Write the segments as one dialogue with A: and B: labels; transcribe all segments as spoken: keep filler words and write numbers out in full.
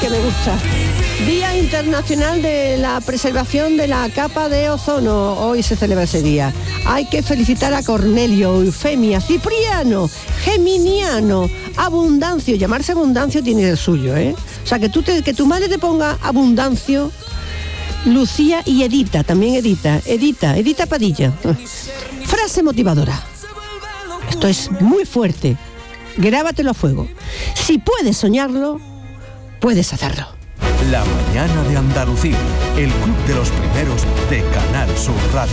A: que me gusta. Día Internacional de la Preservación de la Capa de Ozono. Hoy se celebra ese día. Hay que felicitar a Cornelio, Eufemia, Cipriano, Geminiano, Abundancio. Llamarse Abundancio tiene el suyo, ¿eh? O sea, que, tú te, que tu madre te ponga Abundancio, Lucía y Edita, también Edita, Edita, Edita Padilla. Frase motivadora. Esto es muy fuerte. Grábatelo a fuego. Si puedes soñarlo, puedes hacerlo.
B: La mañana de Andalucía, el club de los primeros de Canal Sur Radio.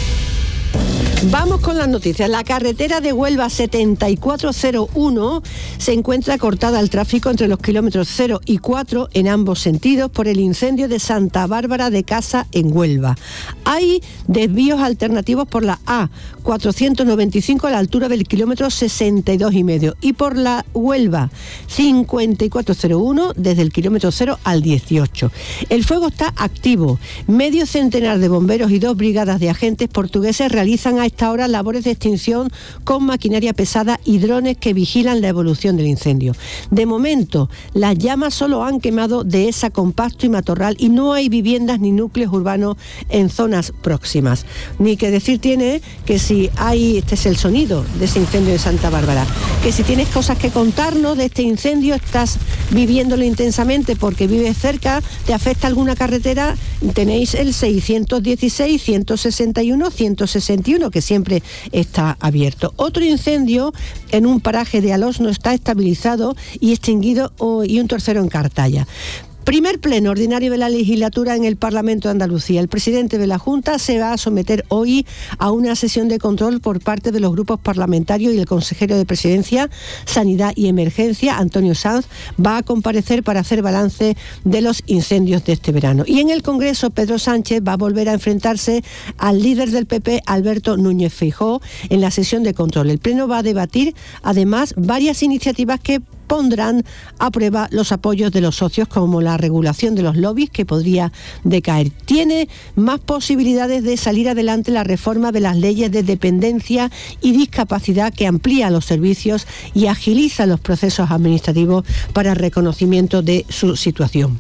A: Vamos con las noticias. La carretera de Huelva setenta y cuatro cero uno se encuentra cortada al tráfico entre los kilómetros cero y cuatro en ambos sentidos por el incendio de Santa Bárbara de Casa en Huelva. Hay desvíos alternativos por la A cuatrocientos noventa y cinco a la altura del kilómetro sesenta y dos y medio y por la Huelva cincuenta y cuatro cero uno desde el kilómetro cero al dieciocho. El fuego está activo. Medio centenar de bomberos y dos brigadas de agentes portugueses realizan a esta hora labores de extinción con maquinaria pesada y drones que vigilan la evolución del incendio. De momento, las llamas solo han quemado dehesa, compacto y matorral y no hay viviendas ni núcleos urbanos en zonas próximas. Ni que decir tiene que si hay, este es el sonido de ese incendio de Santa Bárbara, que si tienes cosas que contarnos de este incendio, estás viviéndolo intensamente porque vives cerca, te afecta alguna carretera, tenéis el seiscientos dieciséis, ciento sesenta y uno, ciento sesenta y uno, que siempre está abierto. Otro incendio en un paraje de Alosno está estabilizado y extinguido, oh, y un tercero en Cartaya. Primer pleno ordinario de la legislatura en el Parlamento de Andalucía. El presidente de la Junta se va a someter hoy a una sesión de control por parte de los grupos parlamentarios y el consejero de Presidencia, Sanidad y Emergencia, Antonio Sanz, va a comparecer para hacer balance de los incendios de este verano. Y en el Congreso, Pedro Sánchez va a volver a enfrentarse al líder del P P, Alberto Núñez Feijóo, en la sesión de control. El pleno va a debatir, además, varias iniciativas que pondrán a prueba los apoyos de los socios, como la regulación de los lobbies, que podría decaer. Tiene más posibilidades de salir adelante la reforma de las leyes de dependencia y discapacidad, que amplía los servicios y agiliza los procesos administrativos para el reconocimiento de su situación.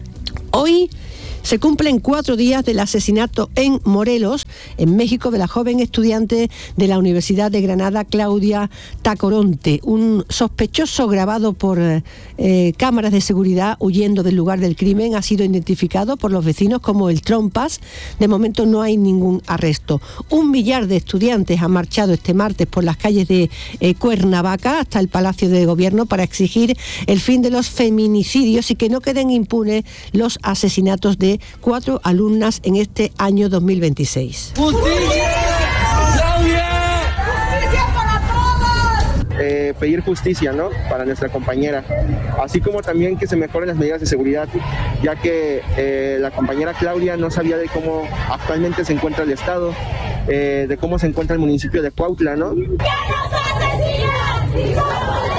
A: Hoy se cumplen cuatro días del asesinato en Morelos, en México, de la joven estudiante de la Universidad de Granada, Claudia Tacoronte. Un sospechoso grabado por eh, cámaras de seguridad huyendo del lugar del crimen ha sido identificado por los vecinos como el Trompas. De momento no hay ningún arresto. Un millar de estudiantes han marchado este martes por las calles de eh, Cuernavaca hasta el Palacio de Gobierno para exigir el fin de los feminicidios y que no queden impunes los asesinatos de cuatro alumnas en este año dos mil veintiséis.
C: ¡Justicia! ¡Claudia! ¡Justicia para todos! Eh, pedir justicia, ¿no?, para nuestra compañera, así como también que se mejoren las medidas de seguridad, ya que eh, la compañera Claudia no sabía de cómo actualmente se encuentra el estado, eh, de cómo se encuentra el municipio de Cuautla, ¿no? ¡Que nos asesinan!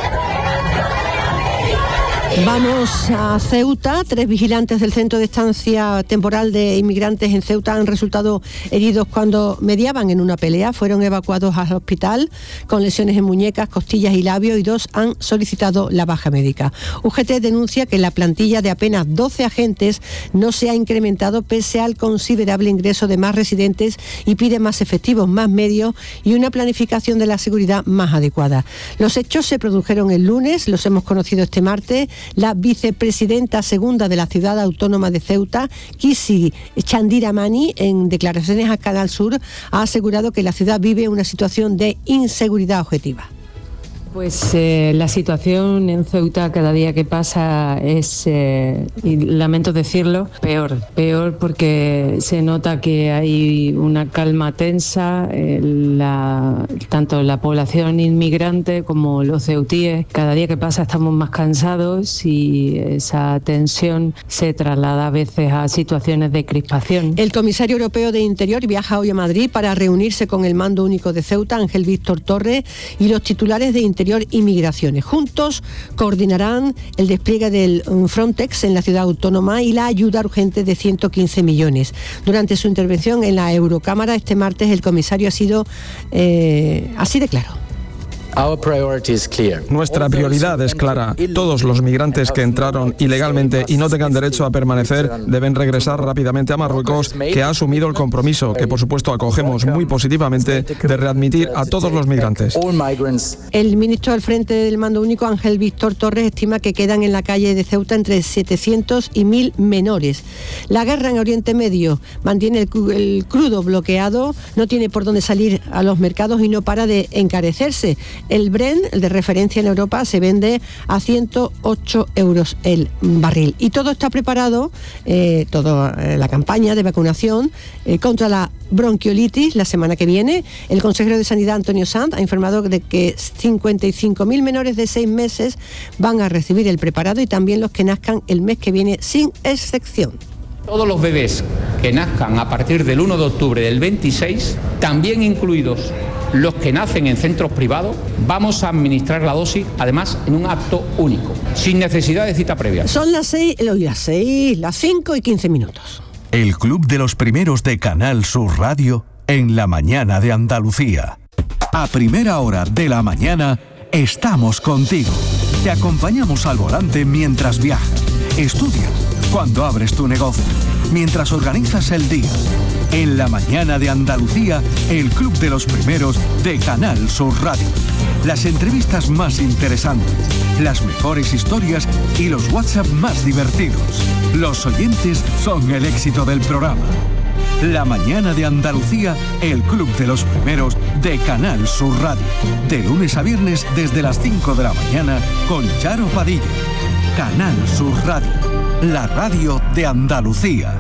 A: Vamos a Ceuta. Tres vigilantes del Centro de Estancia Temporal de Inmigrantes en Ceuta han resultado heridos cuando mediaban en una pelea. Fueron evacuados al hospital con lesiones en muñecas, costillas y labios, y dos han solicitado la baja médica. U G T denuncia que la plantilla de apenas doce agentes no se ha incrementado pese al considerable ingreso de más residentes y pide más efectivos, más medios y una planificación de la seguridad más adecuada. Los hechos se produjeron el lunes, los hemos conocido este martes. La vicepresidenta segunda de la ciudad autónoma de Ceuta, Kisi Chandiramani, en declaraciones a Canal Sur, ha asegurado que la ciudad vive una situación de inseguridad objetiva.
D: Pues eh, la situación en Ceuta cada día que pasa es, eh, y lamento decirlo, peor. Peor porque se nota que hay una calma tensa, eh, la, tanto la población inmigrante como los ceutíes. Cada día que pasa estamos más cansados y esa tensión se traslada a veces a situaciones de crispación.
A: El comisario europeo de Interior viaja hoy a Madrid para reunirse con el mando único de Ceuta, Ángel Víctor Torres, y los titulares de Interior y Migraciones. Juntos coordinarán el despliegue del Frontex en la ciudad autónoma y la ayuda urgente de ciento quince millones. Durante su intervención en la Eurocámara este martes, el comisario ha sido eh, así de claro.
E: Nuestra prioridad es clara. Todos los migrantes que entraron ilegalmente y no tengan derecho a permanecer deben regresar rápidamente a Marruecos, que ha asumido el compromiso, que por supuesto acogemos muy positivamente, de readmitir a todos los migrantes.
A: El ministro al frente del Mando Único, Ángel Víctor Torres, estima que quedan en la calle de Ceuta entre setecientos y mil menores. La guerra en Oriente Medio mantiene el, el crudo bloqueado, no tiene por dónde salir a los mercados y no para de encarecerse. El Brent, el de referencia en Europa, se vende a ciento ocho euros el barril. Y todo está preparado, eh, toda eh, la campaña de vacunación eh, contra la bronquiolitis la semana que viene. El consejero de Sanidad, Antonio Sanz, ha informado de que cincuenta y cinco mil menores de seis meses van a recibir el preparado y también los que nazcan el mes que viene, sin excepción.
F: Todos los bebés que nazcan a partir del uno de octubre del veintiséis, también incluidos los que nacen en centros privados, vamos a administrar la dosis, además, en un acto único, sin necesidad de cita previa.
A: Son las seis, las seis, las cinco y quince minutos.
B: El Club de los Primeros de Canal Sur Radio en la mañana de Andalucía. A primera hora de la mañana estamos contigo. Te acompañamos al volante mientras viajas, estudias, cuando abres tu negocio, mientras organizas el día. En la mañana de Andalucía, el Club de los Primeros de Canal Sur Radio. Las entrevistas más interesantes, las mejores historias y los WhatsApp más divertidos. Los oyentes son el éxito del programa. La mañana de Andalucía, el Club de los Primeros de Canal Sur Radio. De lunes a viernes desde las cinco de la mañana con Charo Padilla. Canal Sur Radio, la radio de Andalucía.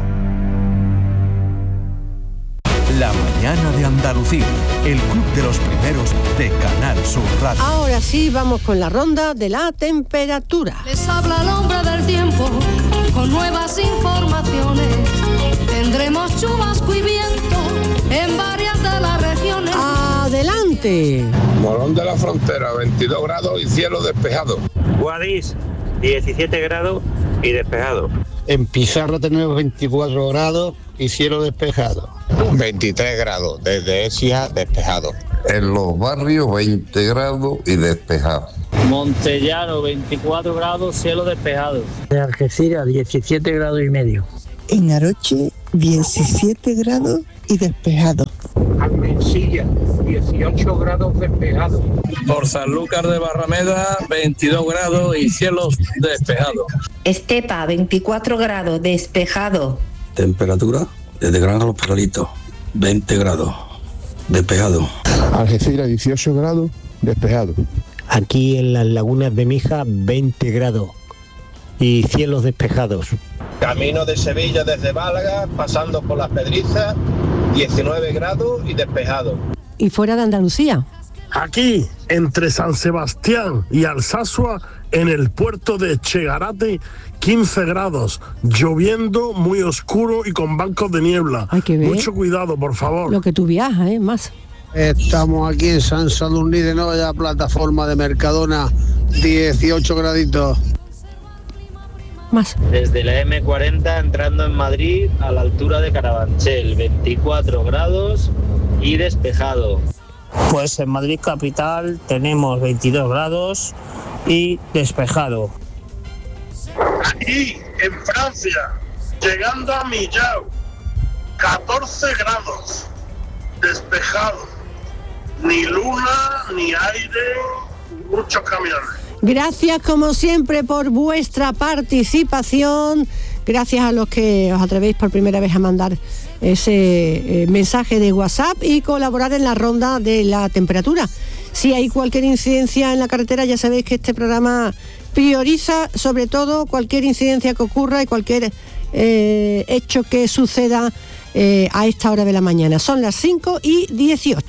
B: La mañana de Andalucía, el Club de los Primeros de Canal Sur Radio.
A: Ahora sí, vamos con la ronda de la temperatura.
G: Les habla el hombre del tiempo con nuevas informaciones. Tendremos chubasco y viento en varias de las regiones.
A: ¡Adelante!
H: Morón de la Frontera, veintidós grados y cielo despejado.
I: Guadix, diecisiete grados y despejado.
J: En Pizarra tenemos veinticuatro grados y cielo despejado.
H: veintitrés grados, desde Écija despejado.
K: En los barrios veinte grados y despejado.
L: Montellano veinticuatro grados, cielo despejado.
M: En Algeciras diecisiete grados y medio.
N: En Aroche diecisiete grados y despejado.
O: Almensilla dieciocho grados despejado.
P: Por Sanlúcar de Barrameda veintidós grados y cielos despejados.
Q: Estepa veinticuatro grados despejado.
R: Temperatura desde Granada a Los Peralitos veinte grados despejado.
S: Algeciras dieciocho grados despejado.
T: Aquí en las lagunas de Mija veinte grados y cielos despejados.
U: Camino de Sevilla desde Málaga, pasando por Las Pedrizas, diecinueve grados y despejado.
A: ¿Y fuera de Andalucía?
V: Aquí, entre San Sebastián y Alsasua, en el puerto de Chegarate, quince grados, lloviendo, muy oscuro y con bancos de niebla.
A: Hay que ver.
V: Mucho cuidado, por favor.
A: Lo que tú viajas, ¿eh? Más.
J: Estamos aquí en San Sadurní de Noya, plataforma de Mercadona, dieciocho graditos.
A: Más.
I: Desde la eme cuarenta entrando en Madrid a la altura de Carabanchel, veinticuatro grados y despejado.
L: Pues en Madrid capital tenemos veintidós grados y despejado.
V: Aquí en Francia, llegando a Millau, catorce grados, despejado. Ni luna, ni aire, muchos camiones.
A: Gracias como siempre por vuestra participación, gracias a los que os atrevéis por primera vez a mandar ese eh, mensaje de WhatsApp y colaborar en la ronda de la temperatura. Si hay cualquier incidencia en la carretera, ya sabéis que este programa prioriza sobre todo cualquier incidencia que ocurra y cualquier eh, hecho que suceda eh, a esta hora de la mañana. Son las cinco y dieciocho.